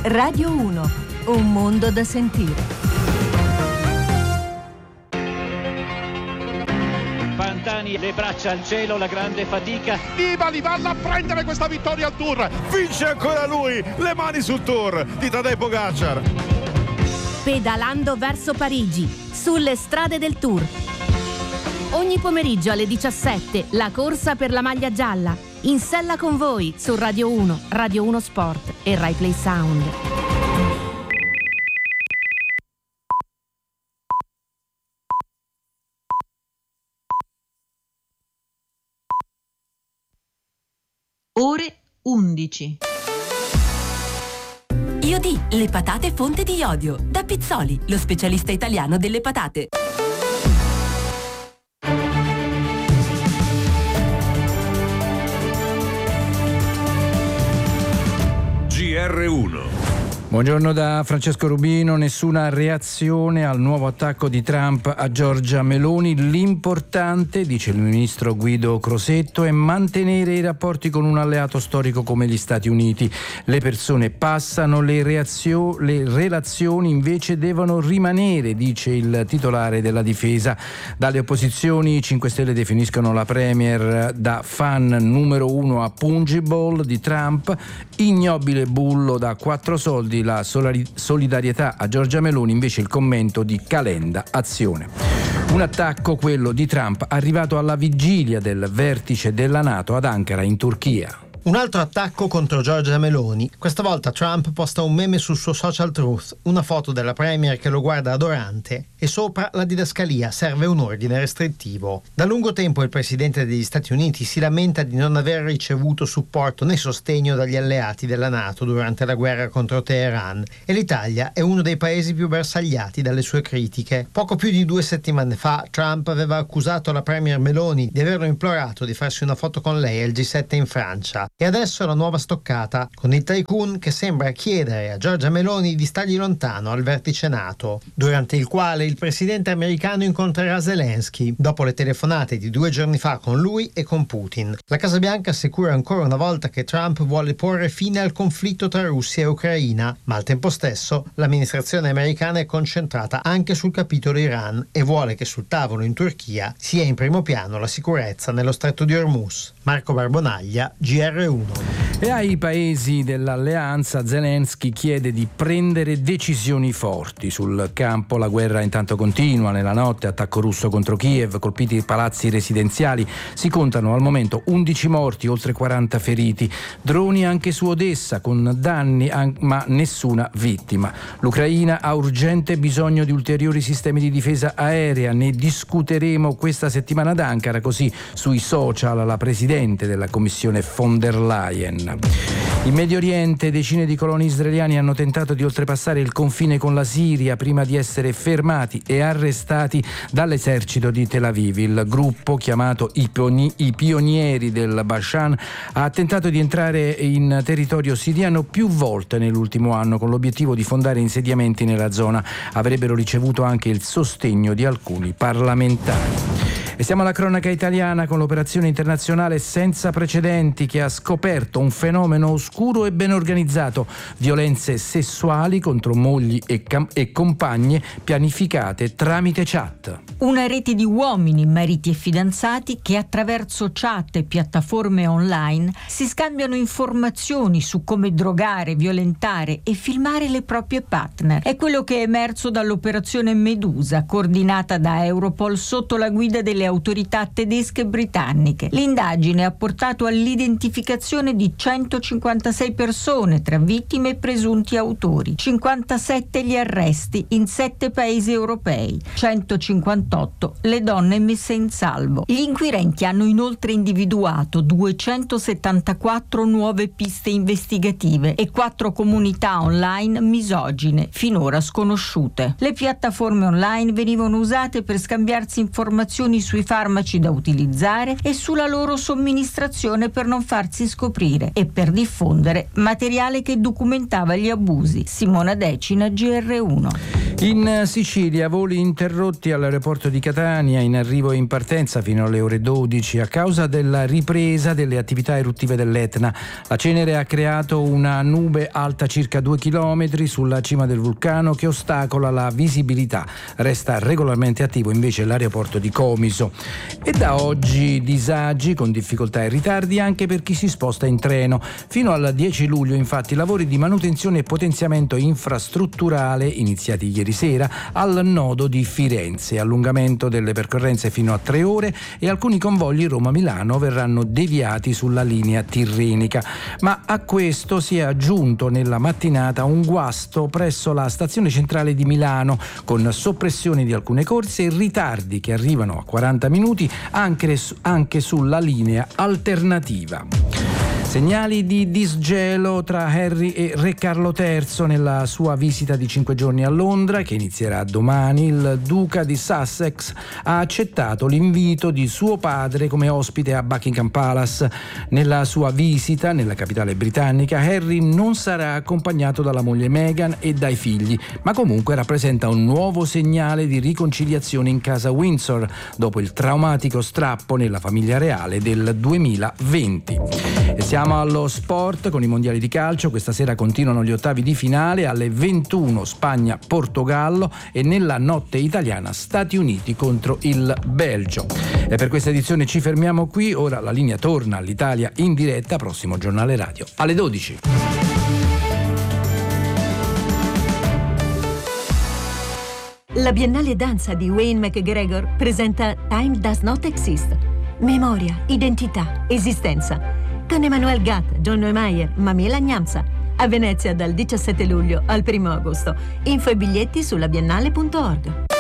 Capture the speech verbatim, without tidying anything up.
Radio uno, un mondo da sentire. Pantani, le braccia al cielo, la grande fatica. Nibali vanno a prendere questa vittoria al Tour. Vince ancora lui, le mani sul Tour di Tadej Pogacar. Pedalando verso Parigi, sulle strade del Tour. Ogni pomeriggio alle diciassette, la corsa per la maglia gialla. In sella con voi su Radio uno, Radio uno Sport e Rai Play Sound. Ore undici. Iodi, le patate fonte di iodio. Da Pizzoli, lo specialista italiano delle patate. G R uno. Buongiorno da Francesco Rubino. Nessuna reazione al nuovo attacco di Trump a Giorgia Meloni. L'importante, dice il ministro Guido Crosetto, è mantenere i rapporti con un alleato storico come gli Stati Uniti. Le persone passano, le, reazio- le relazioni invece devono rimanere, dice il titolare della difesa. Dalle opposizioni i cinque Stelle definiscono la premier da fan numero uno a pungible di Trump, ignobile bullo da quattro soldi. La solidarietà a Giorgia Meloni, invece il commento di Calenda Azione. Un attacco, quello di Trump, arrivato alla vigilia del vertice della NATO ad Ankara in Turchia. Un altro attacco contro Giorgia Meloni. Questa volta Trump posta un meme sul suo social Truth, una foto della premier che lo guarda adorante e sopra la didascalia: serve un ordine restrittivo. Da lungo tempo il presidente degli Stati Uniti si lamenta di non aver ricevuto supporto né sostegno dagli alleati della NATO durante la guerra contro Teheran e l'Italia è uno dei paesi più bersagliati dalle sue critiche. Poco più di due settimane fa Trump aveva accusato la premier Meloni di averlo implorato di farsi una foto con lei al G sette in Francia. E adesso la nuova stoccata, con il tycoon che sembra chiedere a Giorgia Meloni di stargli lontano al vertice NATO, durante il quale il presidente americano incontrerà Zelensky, dopo le telefonate di due giorni fa con lui e con Putin. La Casa Bianca assicura ancora una volta che Trump vuole porre fine al conflitto tra Russia e Ucraina, ma al tempo stesso l'amministrazione americana è concentrata anche sul capitolo Iran e vuole che sul tavolo in Turchia sia in primo piano la sicurezza nello stretto di Hormuz. Marco Barbonaglia, G R uno. E ai paesi dell'alleanza Zelensky chiede di prendere decisioni forti. Sul campo la guerra intanto continua. Nella notte attacco russo contro Kiev, colpiti i palazzi residenziali. Si contano al momento undici morti, oltre quaranta feriti. Droni anche su Odessa con danni ma nessuna vittima. L'Ucraina ha urgente bisogno di ulteriori sistemi di difesa aerea. Ne discuteremo questa settimana ad Ankara, così sui social la presidente della Commissione von der Leyen. In Medio Oriente decine di coloni israeliani hanno tentato di oltrepassare il confine con la Siria prima di essere fermati e arrestati dall'esercito di Tel Aviv. Il gruppo, chiamato i, pioni- i pionieri del Bashan, ha tentato di entrare in territorio siriano più volte nell'ultimo anno con l'obiettivo di fondare insediamenti nella zona. Avrebbero ricevuto anche il sostegno di alcuni parlamentari. E siamo alla cronaca italiana con l'operazione internazionale senza precedenti che ha scoperto un fenomeno oscuro e ben organizzato: violenze sessuali contro mogli e, cam- e compagne pianificate tramite chat. Una rete di uomini, mariti e fidanzati che attraverso chat e piattaforme online si scambiano informazioni su come drogare, violentare e filmare le proprie partner. È quello che è emerso dall'operazione Medusa, coordinata da Europol sotto la guida delle autorità tedesche e britanniche. L'indagine ha portato all'identificazione di centocinquantasei persone tra vittime e presunti autori, cinquantasette gli arresti in sette paesi europei, centocinquantotto le donne messe in salvo. Gli inquirenti hanno inoltre individuato duecentosettantaquattro nuove piste investigative e quattro comunità online misogine finora sconosciute. Le piattaforme online venivano usate per scambiarsi informazioni sui farmaci da utilizzare e sulla loro somministrazione per non farsi scoprire e per diffondere materiale che documentava gli abusi. Simona Decina, G R uno. In Sicilia voli interrotti all'aeroporto di Catania in arrivo e in partenza fino alle ore dodici a causa della ripresa delle attività eruttive dell'Etna. La cenere ha creato una nube alta circa due chilometri sulla cima del vulcano che ostacola la visibilità. Resta regolarmente attivo invece l'aeroporto di Comiso. E da oggi disagi con difficoltà e ritardi anche per chi si sposta in treno. Fino al dieci luglio infatti lavori di manutenzione e potenziamento infrastrutturale iniziati ieri sera al nodo di Firenze, allungamento delle percorrenze fino a tre ore e alcuni convogli Roma-Milano verranno deviati sulla linea tirrenica. Ma a questo si è aggiunto nella mattinata un guasto presso la stazione centrale di Milano con soppressioni di alcune corse e ritardi che arrivano a quaranta minuti anche, anche sulla linea alternativa. Segnali di disgelo tra Harry e Re Carlo terzo nella sua visita di cinque giorni a Londra, che inizierà domani. Il duca di Sussex ha accettato l'invito di suo padre come ospite a Buckingham Palace. Nella sua visita nella capitale britannica, Harry non sarà accompagnato dalla moglie Meghan e dai figli, ma comunque rappresenta un nuovo segnale di riconciliazione in casa Windsor dopo il traumatico strappo nella famiglia reale del duemilaventi. E siamo allo sport con i mondiali di calcio. Questa sera continuano gli ottavi di finale alle ventuno Spagna-Portogallo e nella notte italiana Stati Uniti contro il Belgio. E per questa edizione ci fermiamo qui. Ora la linea torna all'Italia in diretta, prossimo giornale radio alle dodici. La Biennale Danza di Wayne McGregor presenta Time Does Not Exist. Memoria, identità, esistenza. Con Emmanuel Gatt, John Neumeier, Mamela Gnamsa. A Venezia dal diciassette luglio al primo agosto. Info e biglietti sulla biennale punto org.